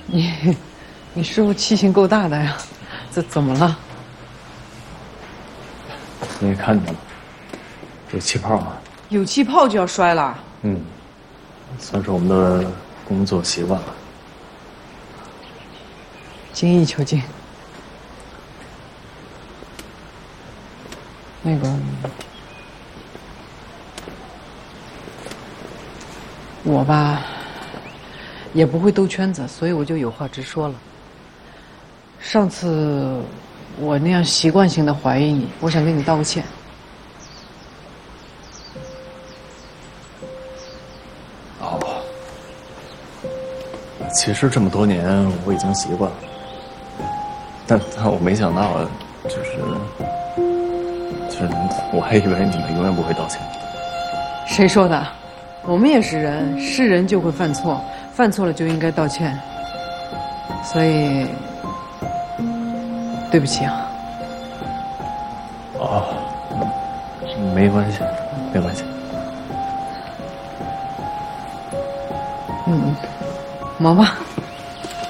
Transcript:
你师傅气性够大的呀，这怎么了？ 你也看见了，有气泡啊。 有气泡就要摔了？ 嗯，算是我们的工作习惯了。 精益求精。那个，我吧，也不会兜圈子，所以我就有话直说了。上次我那样习惯性的怀疑你，我想跟你道个歉。 哦，其实这么多年我已经习惯了，但我没想到，就是我还以为你们永远不会道歉。 谁说的？我们也是人，是人就会犯错，犯错了就应该道歉。所以，对不起啊。 哦，没关系，没关系。 忙吧。